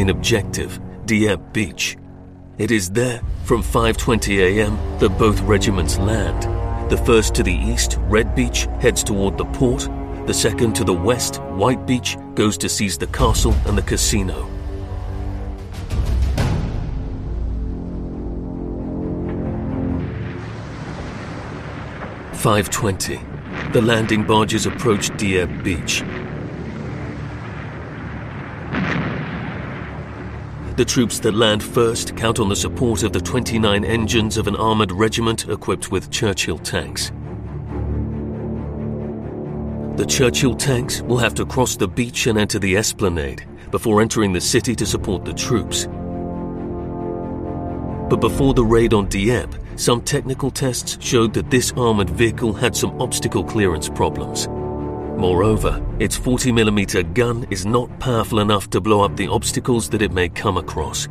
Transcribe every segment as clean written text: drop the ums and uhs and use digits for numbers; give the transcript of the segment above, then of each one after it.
main objective, Dieppe Beach. It is there, from 5:20 a.m., that both regiments land. The first to the east, Red Beach, heads toward the port. The second to the west, White Beach, goes to seize the castle and the casino. "5:20. The landing barges approach Dieppe Beach. The troops that land first count on the support of the 29 engines of an armoured regiment equipped with Churchill tanks. The Churchill tanks will have to cross the beach and enter the esplanade before entering the city to support the troops. But before the raid on Dieppe, some technical tests showed that this armoured vehicle had some obstacle clearance problems. Moreover, its 40mm gun is not powerful enough to blow up the obstacles that it may come across.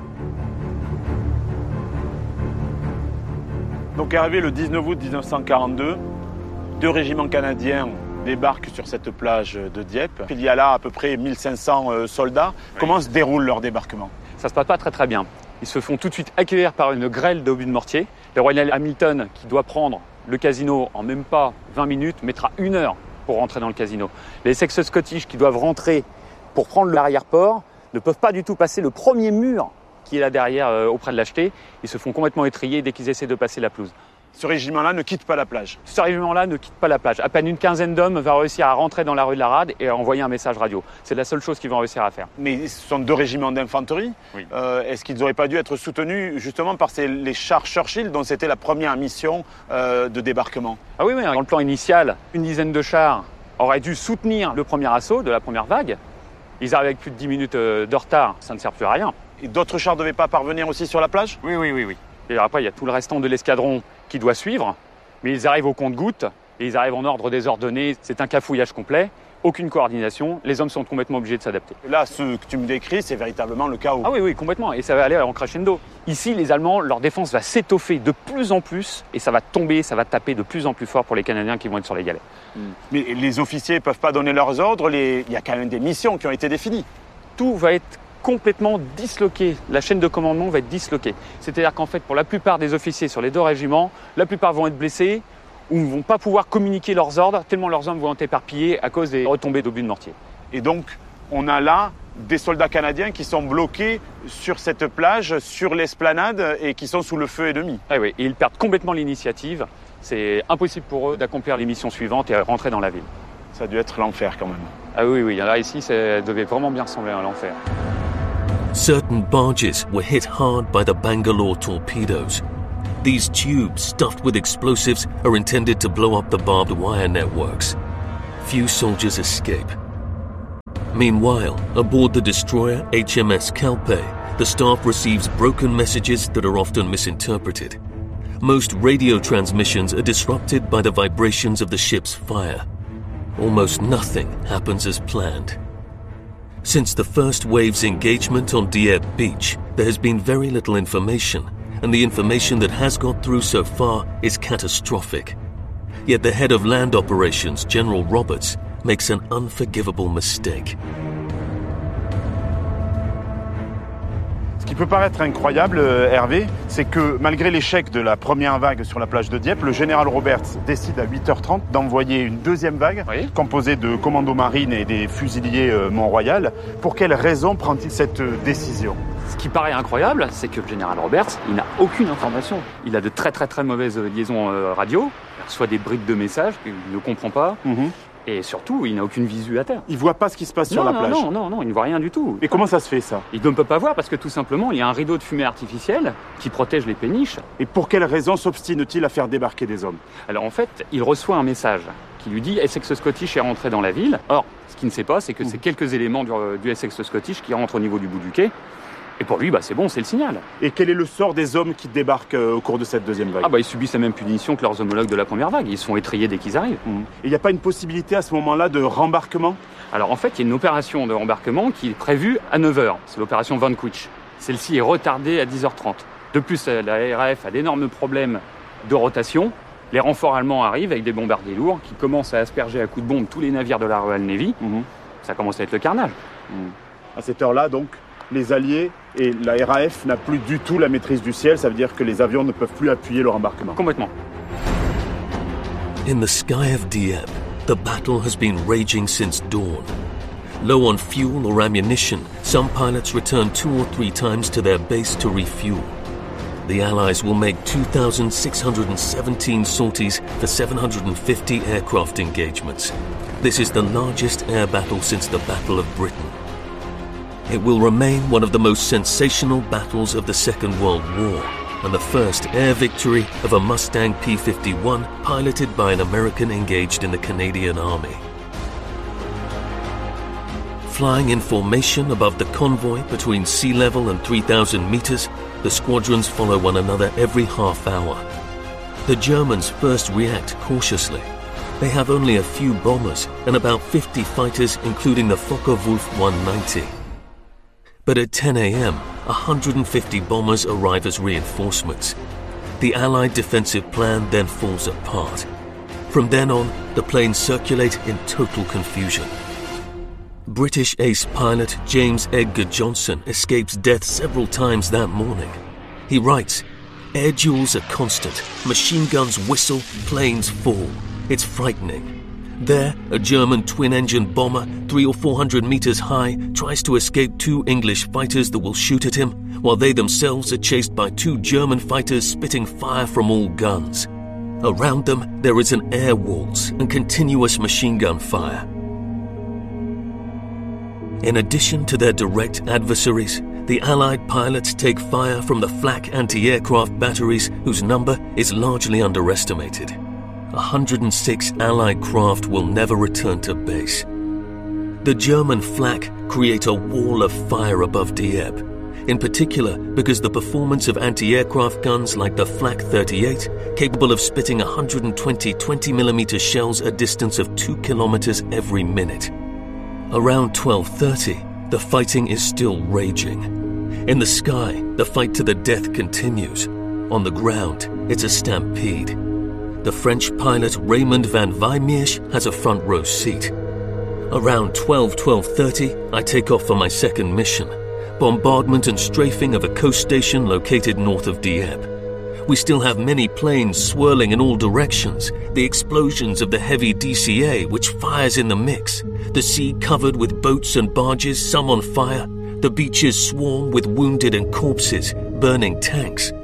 Donc arrivé le 19 août 1942, 2 régiments canadiens débarquent sur cette plage de Dieppe. Il y a là à peu près 1500 soldats. Comment se déroule leur débarquement? Ça se passe pas très bien. Ils se font tout de suite accueillir par une grêle d'obus de mortier. Le Royal Hamilton, qui doit prendre le casino en même pas 20 minutes, mettra 1 heure pour rentrer dans le casino. Les Essex Scottish qui doivent rentrer pour prendre l'arrière-port ne peuvent pas du tout passer le premier mur qui est là derrière auprès de l'acheté. Ils se font complètement étriller dès qu'ils essaient de passer la pelouse. Ce régiment-là ne quitte pas la plage. Ce régiment-là ne quitte pas la plage. À peine une quinzaine d'hommes va réussir à rentrer dans la rue de la Rade et à envoyer un message radio. C'est la seule chose qu'ils vont réussir à faire. Mais ce sont 2 régiments d'infanterie. Oui. Est-ce qu'ils n'auraient pas dû être soutenus justement par les chars Churchill dont c'était la première mission de débarquement? Ah oui, dans le plan initial, une dizaine de chars auraient dû soutenir le premier assaut de la première vague. Ils arrivent avec plus de 10 minutes de retard, ça ne sert plus à rien. Et d'autres chars ne devaient pas parvenir aussi sur la plage? Oui. Et après, il y a tout le restant de l'escadron qui doit suivre, mais ils arrivent au compte-gouttes et ils arrivent en ordre désordonné. C'est un cafouillage complet, aucune coordination, les hommes sont complètement obligés de s'adapter. Là, ce que tu me décris, c'est véritablement le chaos. Ah oui, complètement, et ça va aller en crescendo. Ici, les Allemands, leur défense va s'étoffer de plus en plus et ça va tomber, ça va taper de plus en plus fort pour les Canadiens qui vont être sur les galets. Mais les officiers ne peuvent pas donner leurs ordres, il y a quand même des missions qui ont été définies. Tout va être complètement disloqué. La chaîne de commandement va être disloquée. C'est-à-dire qu'en fait, pour la plupart des officiers sur les 2 régiments, la plupart vont être blessés ou ne vont pas pouvoir communiquer leurs ordres tellement leurs hommes vont être éparpillés à cause des retombées d'obus de mortier. Et donc, on a là des soldats canadiens qui sont bloqués sur cette plage, sur l'esplanade et qui sont sous le feu ennemi. Ah oui, et ils perdent complètement l'initiative. C'est impossible pour eux d'accomplir les missions suivantes et rentrer dans la ville. Ça a dû être l'enfer quand même. Ah oui, là ici, ça devait vraiment bien ressembler à l'enfer. Certain barges were hit hard by the Bangalore torpedoes. These tubes, stuffed with explosives, are intended to blow up the barbed wire networks. Few soldiers escape. Meanwhile, aboard the destroyer HMS Calpe, the staff receives broken messages that are often misinterpreted. Most radio transmissions are disrupted by the vibrations of the ship's fire. Almost nothing happens as planned. Since the first wave's engagement on Dieppe Beach, there has been very little information, and the information that has got through so far is catastrophic. Yet the head of land operations, General Roberts, makes an unforgivable mistake. Ce qui peut paraître incroyable, Hervé, c'est que malgré l'échec de la première vague sur la plage de Dieppe, le général Roberts décide à 8h30 d'envoyer une deuxième vague composée de commandos marines et des fusiliers Mont-Royal. Pour quelle raison prend-il cette décision? Ce qui paraît incroyable, c'est que le général Roberts, il n'a aucune information. Il a de très mauvaises liaisons radio, il reçoit des brides de messages qu'il ne comprend pas. Et surtout, il n'a aucune visu à terre. Il ne voit pas ce qui se passe sur la plage? Non, il ne voit rien du tout. Et comment ça se fait, ça? Il ne peut pas voir parce que tout simplement, il y a un rideau de fumée artificielle qui protège les péniches. Et pour quelle raison s'obstine-t-il à faire débarquer des hommes? Alors en fait, il reçoit un message qui lui dit « Essex Scottish est rentré dans la ville ». Or, ce qu'il ne sait pas, c'est que c'est quelques éléments du Essex Scottish qui rentrent au niveau du bout du quai. Et pour lui, c'est bon, c'est le signal. Et quel est le sort des hommes qui débarquent au cours de cette deuxième vague? Ils subissent la même punition que leurs homologues de la première vague. Ils se font étriller dès qu'ils arrivent. Et il n'y a pas une possibilité à ce moment-là de rembarquement? Alors en fait, il y a une opération de rembarquement qui est prévue à 9h. C'est l'opération Vanquish. Celle-ci est retardée à 10h30. De plus, la RAF a d'énormes problèmes de rotation. Les renforts allemands arrivent avec des bombardiers lourds qui commencent à asperger à coups de bombe tous les navires de la Royal Navy. Ça commence à être le carnage. À cette heure-là, donc, les Alliés et la RAF n'a plus du tout la maîtrise du ciel. Ça veut dire que les avions ne peuvent plus appuyer leur embarquement. Complètement. In the sky of Dieppe, the battle has been raging since dawn. Low on fuel or ammunition, some pilots return 2 or 3 times to their base to refuel. The Allies will make 2,617 sorties for 750 aircraft engagements. This is the largest air battle since the Battle of Britain. It will remain one of the most sensational battles of the Second World War, and the first air victory of a Mustang P-51 piloted by an American engaged in the Canadian Army. Flying in formation above the convoy between sea level and 3,000 meters, the squadrons follow one another every half hour. The Germans first react cautiously. They have only a few bombers and about 50 fighters, including the Focke-Wulf 190. But at 10 a.m., 150 bombers arrive as reinforcements. The Allied defensive plan then falls apart. From then on, the planes circulate in total confusion. British ace pilot James Edgar Johnson escapes death several times that morning. He writes, "Air duels are constant. Machine guns whistle, planes fall. It's frightening." There, a German twin-engine bomber, 300 or 400 meters high, tries to escape 2 English fighters that will shoot at him, while they themselves are chased by 2 German fighters spitting fire from all guns. Around them, there is an air waltz and continuous machine gun fire. In addition to their direct adversaries, the Allied pilots take fire from the flak anti-aircraft batteries, whose number is largely underestimated. 106 Allied craft will never return to base. The German flak create a wall of fire above Dieppe, in particular because the performance of anti-aircraft guns like the Flak 38, capable of spitting 120 20mm shells a distance of 2 kilometers every minute. Around 12:30, the fighting is still raging. In the sky, the fight to the death continues. On the ground, it's a stampede. The French pilot Raymond van Wijmeersch has a front row seat. Around 12:30, I take off for my second mission, bombardment and strafing of a coast station located north of Dieppe. We still have many planes swirling in all directions, the explosions of the heavy DCA which fires in the mix, the sea covered with boats and barges, some on fire, the beaches swarm with wounded and corpses, burning tanks.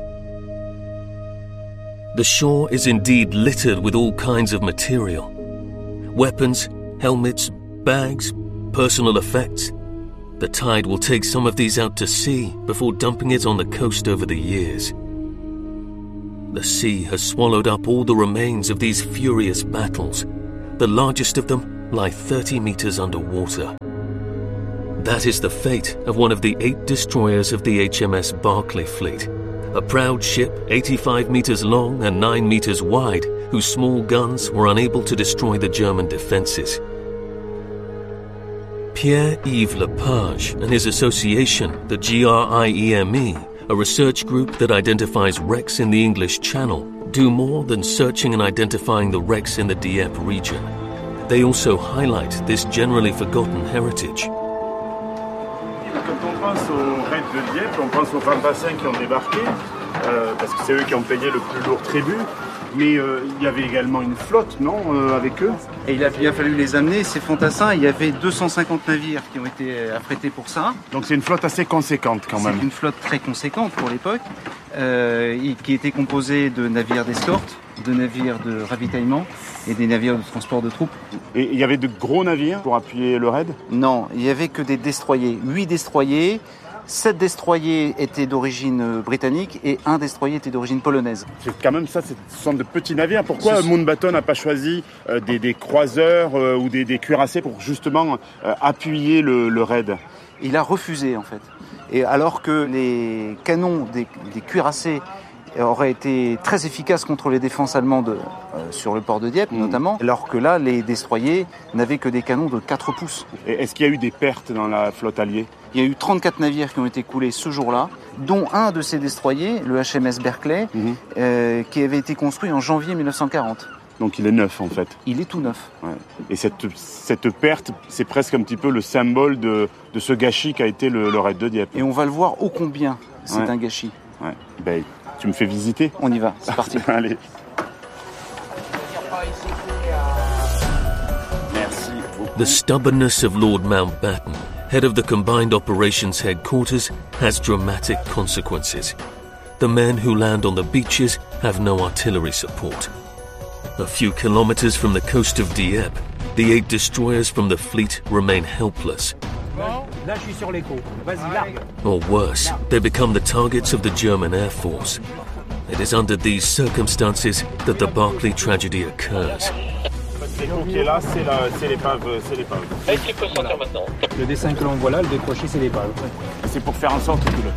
The shore is indeed littered with all kinds of material. Weapons, helmets, bags, personal effects. The tide will take some of these out to sea before dumping it on the coast over the years. The sea has swallowed up all the remains of these furious battles. The largest of them lie 30 meters underwater. That is the fate of one of the 8 destroyers of the HMS Barclay fleet, a proud ship 85 meters long and 9 meters wide, whose small guns were unable to destroy the German defenses. Pierre-Yves Lepage and his association, the GRIEME, a research group that identifies wrecks in the English Channel, do more than searching and identifying the wrecks in the Dieppe region. They also highlight this generally forgotten heritage. Quand on pense au raid de Dieppe, on pense aux Fantassins qui ont débarqué, parce que c'est eux qui ont payé le plus lourd tribut. Mais il y avait également une flotte, non, avec eux? Et il a bien fallu les amener, ces fantassins. Il y avait 250 navires qui ont été affrétés pour ça. Donc c'est une flotte assez conséquente quand même. C'est une flotte très conséquente pour l'époque, qui était composée de navires d'escorte, de navires de ravitaillement et des navires de transport de troupes. Et il y avait de gros navires pour appuyer le raid? Non, il n'y avait que des destroyers. 8 destroyers. 7 destroyers étaient d'origine britannique et 1 destroyer était d'origine polonaise. C'est quand même ça, ce sont de petits navires. Pourquoi Mountbatten n'a pas choisi des croiseurs ou des cuirassés pour justement appuyer le raid? Il a refusé en fait. Et alors que les canons des cuirassés auraient été très efficaces contre les défenses allemandes sur le port de Dieppe notamment, alors que là, les destroyers n'avaient que des canons de 4 pouces. Et est-ce qu'il y a eu des pertes dans la flotte alliée? Il y a eu 34 navires qui ont été coulés ce jour-là, dont un de ces destroyers, le HMS Barclay, qui avait été construit en janvier 1940. Donc il est neuf en fait. Il est tout neuf. Ouais. Et cette perte, c'est presque un petit peu le symbole de ce gâchis qu'a été le raid de Dieppe. Et on va le voir ô combien c'est un gâchis. Ouais. Ben, tu me fais visiter ? On y va, c'est parti. Allez. Merci beaucoup. The stubbornness of Lord Mountbatten, head of the Combined Operations Headquarters, has dramatic consequences. The men who land on the beaches have no artillery support. A few kilometers from the coast of Dieppe, the 8 destroyers from the fleet remain helpless. Là, je suis sur l'écho. Vas-y, largue. Or worse, they become the targets of the German Air Force. It is under these circumstances that the Barclay tragedy occurs. L'écho qui est là, c'est l'épave. Le dessin que l'on voit là, le décroché, c'est l'épave. C'est pour faire en sorte que